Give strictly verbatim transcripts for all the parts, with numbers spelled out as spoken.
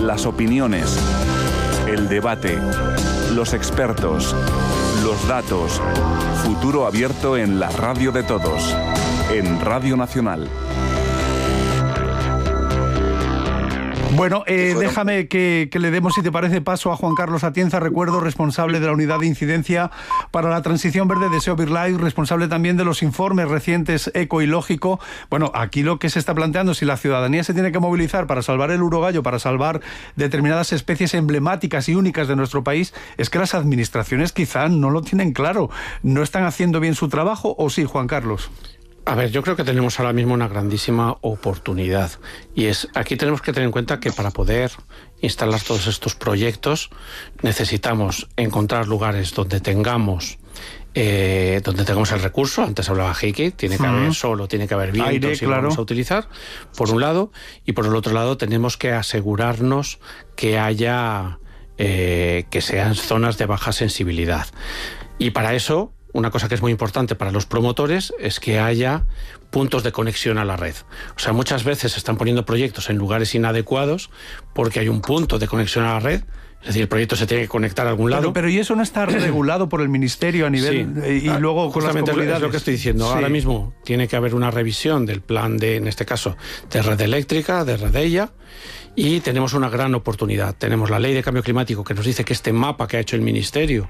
las opiniones, el debate, los expertos, los datos. Futuro abierto en la radio de todos, en Radio Nacional. Bueno, eh, déjame que, que le demos, si te parece, paso a Juan Carlos Atienza, recuerdo, responsable de la Unidad de Incidencia para la Transición Verde de SEO BirdLife, responsable también de los informes recientes Eco y Lógico. Bueno, aquí lo que se está planteando, si la ciudadanía se tiene que movilizar para salvar el urogallo, para salvar determinadas especies emblemáticas y únicas de nuestro país, es que las administraciones quizá no lo tienen claro. ¿No están haciendo bien su trabajo o sí, Juan Carlos? A ver, yo creo que tenemos ahora mismo una grandísima oportunidad y es aquí tenemos que tener en cuenta que para poder instalar todos estos proyectos necesitamos encontrar lugares donde tengamos eh, donde tengamos el recurso. Antes hablaba Heikki, tiene que uh-huh. haber solo, tiene que haber viento, aire, si claro. lo vamos a utilizar, por un lado, y por el otro lado tenemos que asegurarnos que haya eh, que sean zonas de baja sensibilidad. Y para eso, una cosa que es muy importante para los promotores es que haya puntos de conexión a la red. O sea, muchas veces se están poniendo proyectos en lugares inadecuados porque hay un punto de conexión a la red. Es decir, el proyecto se tiene que conectar a algún lado. Pero, pero ¿y eso no está regulado por el Ministerio a nivel... Sí. Eh, y ah, luego con las comunidades? Es lo que estoy diciendo. Sí. Ahora mismo tiene que haber una revisión del plan de, en este caso, de red eléctrica, de Redella, y tenemos una gran oportunidad. Tenemos la Ley de Cambio Climático que nos dice que este mapa que ha hecho el Ministerio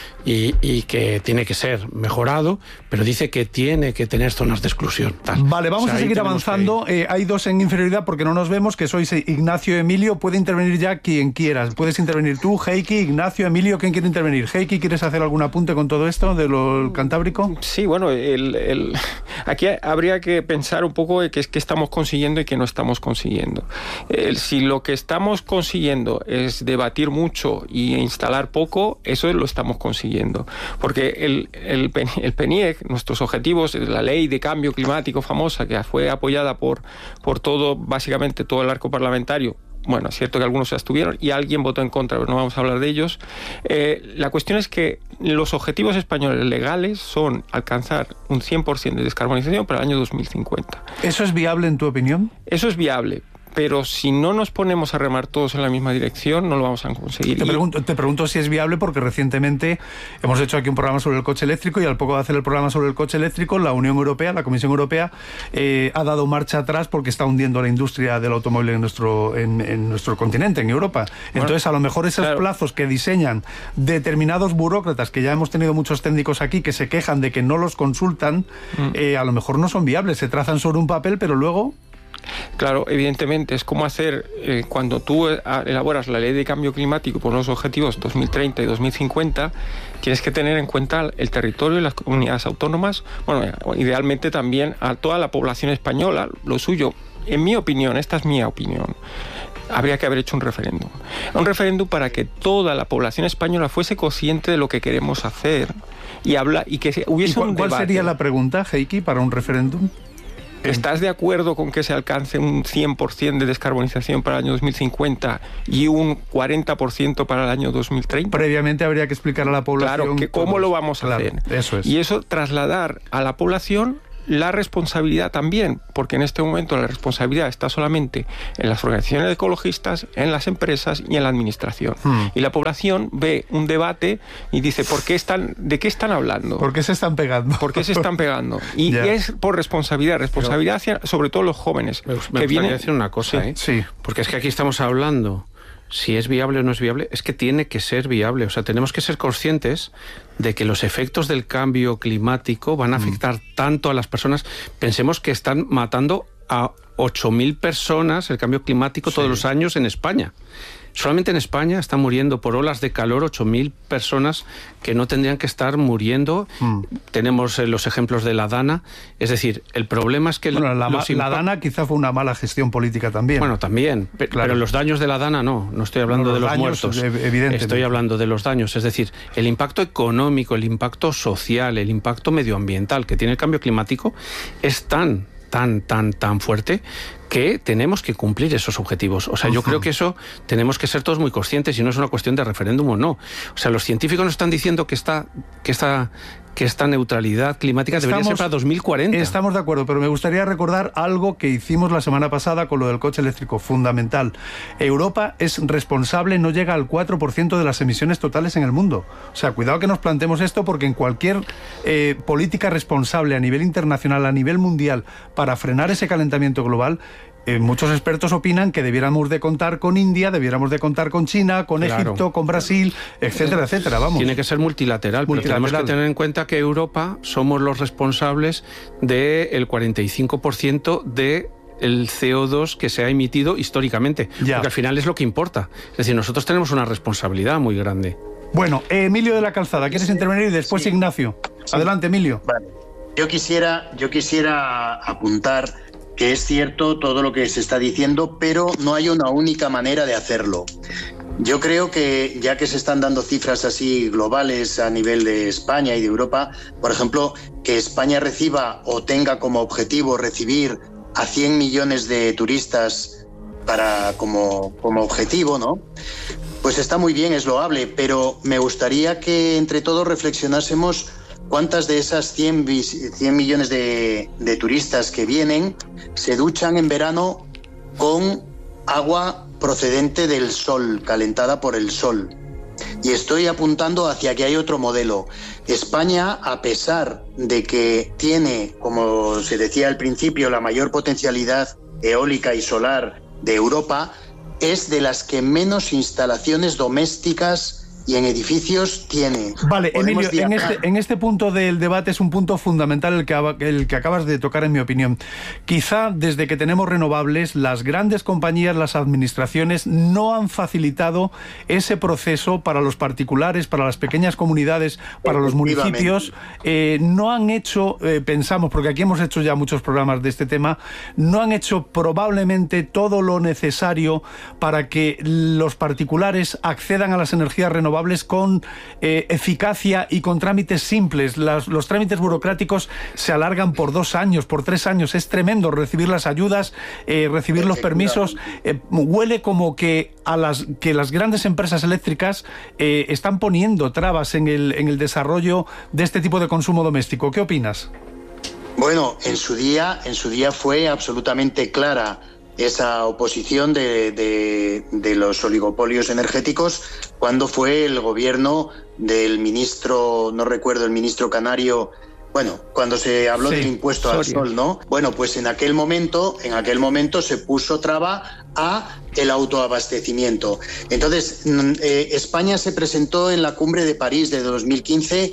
y, y que tiene que ser mejorado, pero dice que tiene que tener zonas de exclusión. Tal. Vale, vamos o sea, a seguir avanzando. Que... Eh, hay dos en inferioridad porque no nos vemos, que sois Ignacio, Emilio. Puede intervenir ya quien quieras. Puedes intervenir tú, Heikki, Ignacio, Emilio. ¿Quién quiere intervenir? Heikki, ¿quieres hacer algún apunte con todo esto de lo cantábrico? Sí, bueno, el, el... aquí habría que pensar un poco de qué es que estamos consiguiendo y qué no estamos consiguiendo. El, si lo que estamos consiguiendo es debatir mucho y instalar poco, eso lo estamos consiguiendo. Porque el, el, el PNIEC, nuestros objetivos, la ley de cambio climático famosa, que fue apoyada por, por todo, básicamente todo el arco parlamentario, bueno, es cierto que algunos se abstuvieron y alguien votó en contra, pero no vamos a hablar de ellos. Eh, la cuestión es que los objetivos españoles legales son alcanzar un cien por ciento de descarbonización para el año dos mil cincuenta. ¿Eso es viable en tu opinión? Eso es viable. Pero si no nos ponemos a remar todos en la misma dirección, no lo vamos a conseguir. Te pregunto, te pregunto si es viable porque recientemente hemos hecho aquí un programa sobre el coche eléctrico y al poco de hacer el programa sobre el coche eléctrico, la Unión Europea, la Comisión Europea, eh, ha dado marcha atrás porque está hundiendo la industria del automóvil en nuestro, en, en nuestro continente, en Europa. Entonces, bueno, a lo mejor esos claro. plazos que diseñan determinados burócratas, que ya hemos tenido muchos técnicos aquí que se quejan de que no los consultan, mm. eh, a lo mejor no son viables, se trazan sobre un papel, pero luego... Claro, evidentemente, es como hacer, eh, cuando tú elaboras la ley de cambio climático por los objetivos dos mil treinta y dos mil cincuenta, tienes que tener en cuenta el territorio y las comunidades autónomas, bueno, idealmente también a toda la población española. Lo suyo, en mi opinión, esta es mi opinión, habría que haber hecho un referéndum. Un referéndum para que toda la población española fuese consciente de lo que queremos hacer y, habla, y que hubiese ¿Y cuál, un debate. ¿Cuál sería la pregunta, Heikki, para un referéndum? ¿Estás de acuerdo con que se alcance un cien por ciento de descarbonización para el año dos mil cincuenta y un cuarenta por ciento para el año dos mil treinta? Previamente habría que explicar a la población... Claro, que cómo lo vamos a claro, hacer. Eso es. Y eso trasladar a la población la responsabilidad también, porque en este momento la responsabilidad está solamente en las organizaciones ecologistas, en las empresas y en la administración. Hmm. Y la población ve un debate y dice, ¿por qué están, ¿de qué están hablando? ¿Por qué se están pegando? ¿Por qué se están pegando? Y yeah. es por responsabilidad, responsabilidad hacia, sobre todo los jóvenes. Me, me que gustaría vienen... decir una cosa, sí, ¿eh? Sí. Porque es que aquí estamos hablando... Si es viable o no es viable, es que tiene que ser viable. O sea, tenemos que ser conscientes de que los efectos del cambio climático van a afectar mm. tanto a las personas. Pensemos que están matando a ocho mil personas el cambio climático sí. todos los años en España. Solamente en España están muriendo por olas de calor ocho mil personas que no tendrían que estar muriendo. Mm. Tenemos eh, los ejemplos de la Dana. Es decir, el problema es que... Bueno, la, los la Dana quizá fue una mala gestión política también. Bueno, también. Pe claro. Pero los daños de la Dana no. No estoy hablando no, de los daños, muertos. Evidentemente. Estoy hablando de los daños. Es decir, el impacto económico, el impacto social, el impacto medioambiental que tiene el cambio climático es tan... tan, tan, tan fuerte que tenemos que cumplir esos objetivos. O sea, yo uh-huh. creo que eso tenemos que ser todos muy conscientes y no es una cuestión de referéndum o no. O sea, los científicos nos están diciendo que esta, que esta, que esta neutralidad climática estamos, debería ser para dos mil cuarenta. Estamos de acuerdo, pero me gustaría recordar algo que hicimos la semana pasada con lo del coche eléctrico, fundamental. Europa es responsable, no llega al cuatro por ciento de las emisiones totales en el mundo. O sea, cuidado que nos planteemos esto, porque en cualquier eh, política responsable a nivel internacional, a nivel mundial, para frenar ese calentamiento global, Eh, muchos expertos opinan que debiéramos de contar con India, debiéramos de contar con China, con claro. Egipto, con Brasil, etcétera, etcétera. Vamos. Tiene que ser multilateral, multilateral, pero tenemos que tener en cuenta que Europa somos los responsables del cuarenta y cinco por ciento de el C O dos que se ha emitido históricamente, ya. porque al final es lo que importa. Es decir, nosotros tenemos una responsabilidad muy grande. Bueno, eh, Emilio de la Calzada, ¿quieres intervenir? Y después sí. Ignacio. Sí. Adelante, Emilio. Vale. Yo quisiera, yo quisiera apuntar que es cierto todo lo que se está diciendo, pero no hay una única manera de hacerlo. Yo creo que, ya que se están dando cifras así globales a nivel de España y de Europa, por ejemplo, que España reciba o tenga como objetivo recibir a cien millones de turistas para como, como objetivo, ¿no? Pues está muy bien, es loable, pero me gustaría que entre todos reflexionásemos cuántas de esas cien millones de, de turistas que vienen se duchan en verano con agua procedente del sol, calentada por el sol. Y estoy apuntando hacia que hay otro modelo. España, a pesar de que tiene, como se decía al principio, la mayor potencialidad eólica y solar de Europa, es de las que menos instalaciones domésticas y en edificios tiene. Vale, Emilio, en este, en este punto del debate es un punto fundamental el que, el que acabas de tocar, en mi opinión. Quizá desde que tenemos renovables, las grandes compañías, las administraciones, no han facilitado ese proceso para los particulares, para las pequeñas comunidades, para los municipios. Eh, no han hecho, eh, pensamos, porque aquí hemos hecho ya muchos programas de este tema, no han hecho probablemente todo lo necesario para que los particulares accedan a las energías renovables con eh, eficacia y con trámites simples. Las, los trámites burocráticos se alargan por dos años, por tres años. Es tremendo recibir las ayudas, eh, recibir los permisos. Eh, huele como que a las que las grandes empresas eléctricas eh, están poniendo trabas en el, en el desarrollo de este tipo de consumo doméstico. ¿Qué opinas? Bueno, en su día, en su día fue absolutamente clara esa oposición de, de, de los oligopolios energéticos cuando fue el gobierno del ministro, no recuerdo, el ministro canario, bueno, cuando se habló sí, del impuesto sorry. al sol, ¿no? Bueno, pues en aquel momento, en aquel momento se puso traba a el autoabastecimiento. Entonces, eh, España se presentó en la cumbre de París de dos mil quince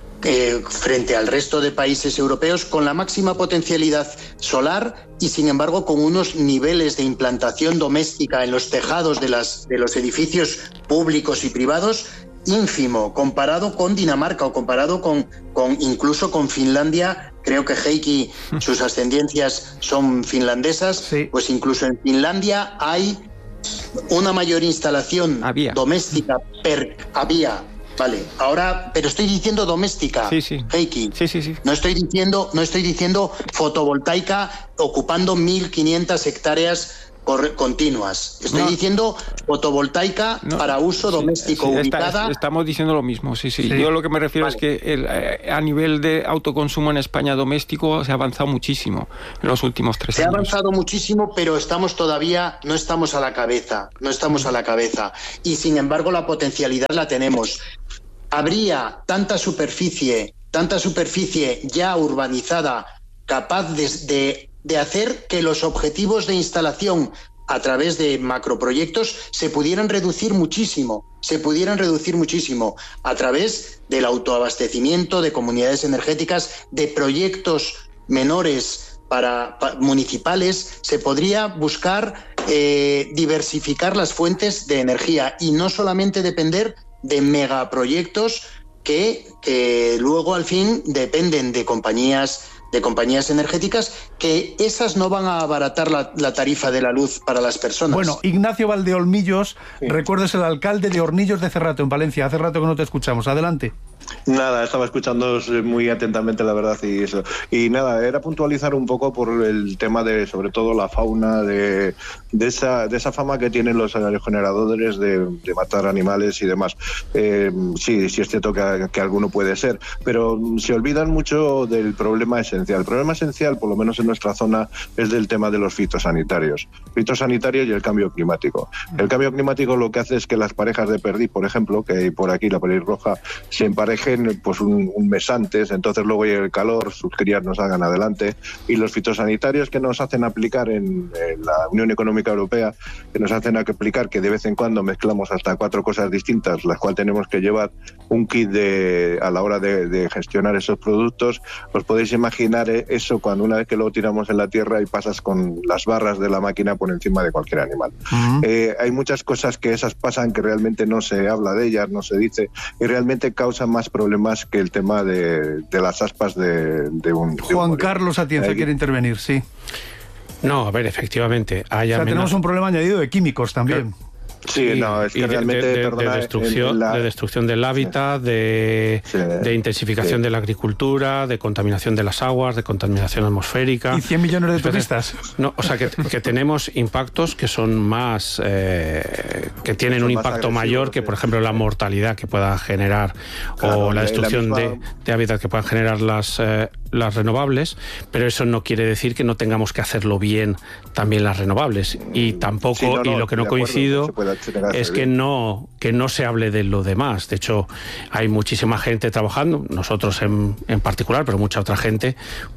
Eh, frente al resto de países europeos con la máxima potencialidad solar y, sin embargo, con unos niveles de implantación doméstica en los tejados de, las, de los edificios públicos y privados ínfimo, comparado con Dinamarca o comparado con, con incluso con Finlandia. Creo que Heikki, sus ascendencias son finlandesas, sí. Pues incluso en Finlandia hay una mayor instalación había. doméstica per había Vale, ahora, pero estoy diciendo doméstica, sí, sí. Heikki. Sí, sí, sí. No estoy diciendo, no estoy diciendo fotovoltaica ocupando mil quinientas hectáreas por, continuas. Estoy no. diciendo fotovoltaica no. para uso doméstico sí, sí, ubicada. Está, estamos diciendo lo mismo, sí, sí. sí. Yo lo que me refiero vale. es que el, a nivel de autoconsumo en España doméstico se ha avanzado muchísimo en los últimos tres se años. Se ha avanzado muchísimo, pero estamos todavía, no estamos a la cabeza, no estamos a la cabeza. Y sin embargo la potencialidad la tenemos. Habría tanta superficie, tanta superficie ya urbanizada capaz de, de, de hacer que los objetivos de instalación a través de macroproyectos se pudieran reducir muchísimo, se pudieran reducir muchísimo a través del autoabastecimiento de comunidades energéticas, de proyectos menores para, para municipales. Se podría buscar eh, diversificar las fuentes de energía y no solamente depender de megaproyectos que, que luego al fin dependen de compañías de compañías energéticas, que esas no van a abaratar la, la tarifa de la luz para las personas. Bueno, Ignacio Valdeolmillos, sí. recuerdo, es el alcalde de Hornillos de Cerrato, en Valencia. Hace rato que no te escuchamos. Adelante. Nada, estaba escuchando muy atentamente, la verdad, y eso. Y nada, era puntualizar un poco por el tema de, sobre todo, la fauna, de, de esa de esa fama que tienen los aerogeneradores de, de matar animales y demás. Eh, sí, sí es cierto que, que alguno puede ser, pero se olvidan mucho del problema esencial. El problema esencial, por lo menos en nuestra zona, es del tema de los fitosanitarios. Fitosanitarios y el cambio climático. El cambio climático lo que hace es que las parejas de perdiz, por ejemplo, que hay por aquí, la pelirroja, se emparejen pues un, un mes antes, entonces luego llega el calor, sus crías nos hagan adelante, y los fitosanitarios que nos hacen aplicar en, en la Unión Económica Europea, que nos hacen aplicar que de vez en cuando mezclamos hasta cuatro cosas distintas, las cuales tenemos que llevar un kit de, a la hora de, de gestionar esos productos. Os podéis imaginar eso cuando una vez que lo tiramos en la tierra y pasas con las barras de la máquina por encima de cualquier animal. Uh-huh. Eh, hay muchas cosas que esas pasan que realmente no se habla de ellas, no se dice, y realmente causan más problemas más que el tema de, de las aspas de, de un... De Juan un Carlos Atienza quiere intervenir, sí. No, a ver, efectivamente. Hay o sea, amenaz... tenemos un problema añadido de químicos también. Claro. Sí, sí, no, es que de, realmente de, de, perdona, de, destrucción, la... de destrucción del hábitat, sí. de, sí. de intensificación sí. de la agricultura, de contaminación de las aguas, de contaminación atmosférica. ¿Y cien millones de Entonces, turistas? No, o sea, que, que tenemos impactos que son más... Eh, que tienen son un impacto mayor que, por ejemplo, la mortalidad que pueda generar claro, o la destrucción la misma... de, de hábitat que puedan generar las... Eh, las renovables, pero eso no quiere decir que no tengamos que hacerlo bien también las renovables, y tampoco, sí, no, no, y lo que no coincido acuerdo, no es que no, que no se hable de lo demás. De hecho, hay muchísima gente trabajando, nosotros en, en particular, pero mucha otra gente,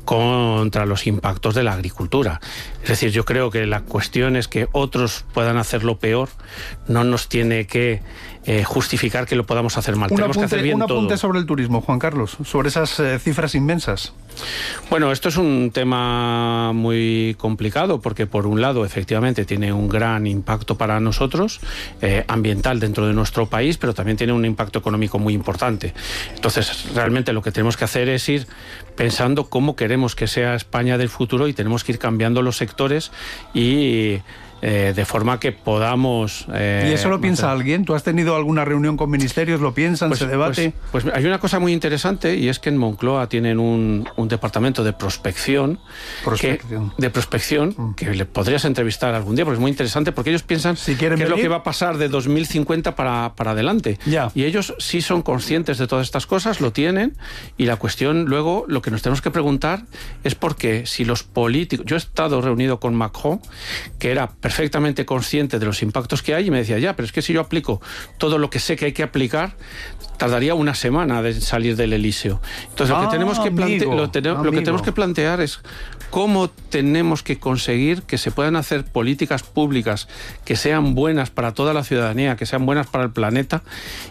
contra los impactos de la agricultura. Es decir, yo creo que la cuestión es que otros puedan hacerlo peor, no nos tiene que eh, justificar que lo podamos hacer mal. Un Tenemos apunte, que hacer bien un apunte todo. sobre el turismo, Juan Carlos, sobre esas eh, cifras inmensas. Bueno, esto es un tema muy complicado porque, por un lado, efectivamente tiene un gran impacto para nosotros, eh, ambiental dentro de nuestro país, pero también tiene un impacto económico muy importante. Entonces, realmente lo que tenemos que hacer es ir pensando cómo queremos que sea España del futuro, y tenemos que ir cambiando los sectores y... Eh, de forma que podamos... Eh, ¿Y eso lo piensa hacer... alguien? ¿Tú has tenido alguna reunión con ministerios? ¿Lo piensan? Pues, ¿Se debate? Pues, pues hay una cosa muy interesante, y es que en Moncloa tienen un, un departamento de prospección, prospección. Que, de prospección mm. que le podrías entrevistar algún día, porque es muy interesante, porque ellos piensan si qué venir? es lo que va a pasar de dos mil cincuenta para, para adelante. Ya. Y ellos sí son conscientes de todas estas cosas, lo tienen, y la cuestión luego, lo que nos tenemos que preguntar es por qué, si los políticos... Yo he estado reunido con Macron, que era perfectamente consciente de los impactos que hay, y me decía, ya, pero es que si yo aplico todo lo que sé que hay que aplicar, tardaría una semana de salir del Elíseo. Entonces, ah, lo, que tenemos que plante- lo, te- lo que tenemos que plantear es cómo tenemos que conseguir que se puedan hacer políticas públicas que sean buenas para toda la ciudadanía, que sean buenas para el planeta,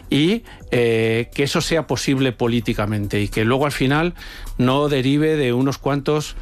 y eh, que eso sea posible políticamente, y que luego al final no derive de unos cuantos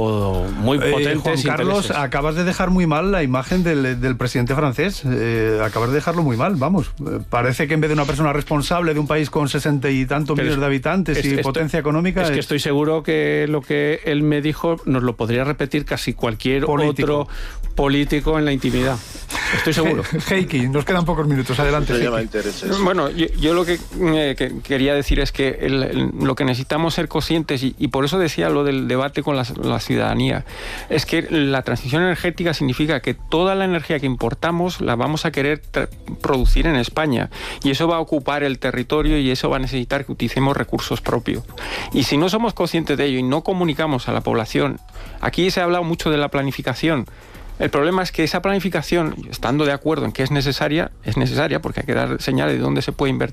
o muy potentes eh, Juan Carlos, intereses. Acabas de dejar muy mal la imagen del, del presidente francés. Eh, acabas de dejarlo muy mal, vamos. Eh, parece que en vez de una persona responsable de un país con sesenta y tantos Pero millones es, de habitantes es, y esto, potencia económica... Es que es... estoy seguro que lo que él me dijo nos lo podría repetir casi cualquier político. otro político en la intimidad. Estoy seguro. Heiki, nos quedan pocos minutos. Adelante. Bueno, yo, yo lo que, eh, que quería decir es que el, el, lo que necesitamos ser conscientes, y, y por eso decía lo del debate con la, la ciudadanía, es que la transición energética significa que toda la energía que importamos la vamos a querer producir en España, y eso va a ocupar el territorio, y eso va a necesitar que utilicemos recursos propios. Y si no somos conscientes de ello y no comunicamos a la población, aquí se ha hablado mucho de la planificación. El problema es que esa planificación, estando de acuerdo en que es necesaria, es necesaria porque hay que dar señales de dónde se puede invertir.